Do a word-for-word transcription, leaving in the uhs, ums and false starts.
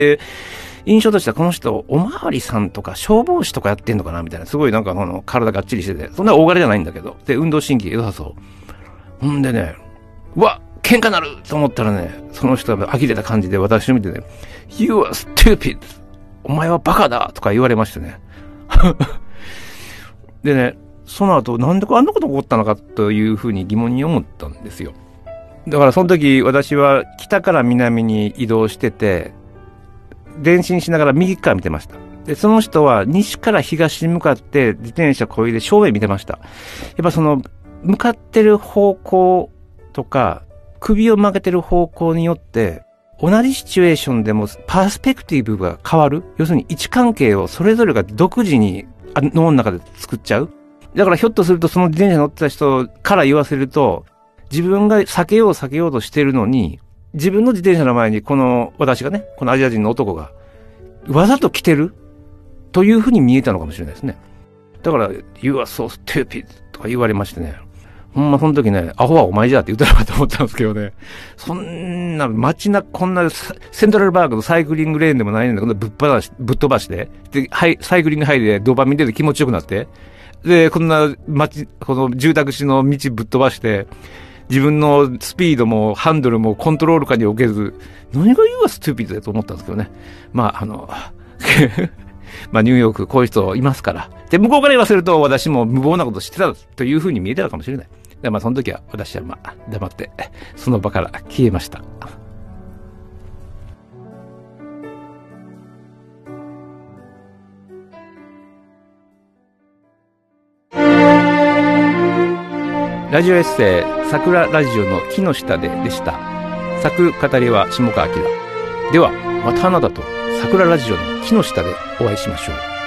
で、印象としてはこの人、おまわりさんとか消防士とかやってんのかなみたいな、すごいなんかこの体がっちりしてて、そんな大柄じゃないんだけど、で、運動神経良さそう。ほんでね、うわ喧嘩なると思ったらね、その人が呆れた感じで私を見てね、You are stupid! お前はバカだとか言われましてね。でね、その後、なんであんなこと起こったのかというふうに疑問に思ったんですよ。だからその時、私は北から南に移動してて、前進しながら右側見てました。で、その人は西から東に向かって自転車こいで正面見てました。やっぱその、向かってる方向とか、首を曲げてる方向によって、同じシチュエーションでもパースペクティブが変わる。要するに位置関係をそれぞれが独自に脳の中で作っちゃう。だからひょっとするとその自転車乗ってた人から言わせると、自分が避けよう避けようとしてるのに、自分の自転車の前にこの私がね、このアジア人の男がわざと来てるというふうに見えたのかもしれないですね。だから、You are so stupid とか言われましてね。ほんまその時ね、アホはお前じゃって言ったのかと思ったんですけどね。そんな街な、こんなセントラルパークのサイクリングレーンでもないんだけど、ぶっ放し、ぶっ飛ばして、で、はい、サイクリングハイでドーパミン出て気持ちよくなって、で、こんな街、この住宅地の道ぶっ飛ばして、自分のスピードもハンドルもコントロール下に置けず、何が言うはストゥーピッドだと思ったんですけどね。まあ、あの、まあ、ニューヨークこういう人いますから。で、向こうから言わせると私も無謀なことしてたというふうに見えてたかもしれない。で、まあ、その時は私はまあ、黙って、その場から消えました。ラジオエッセイ、桜ラジオの木の下ででした。作語りは下川明。では、またあなたと桜ラジオの木の下でお会いしましょう。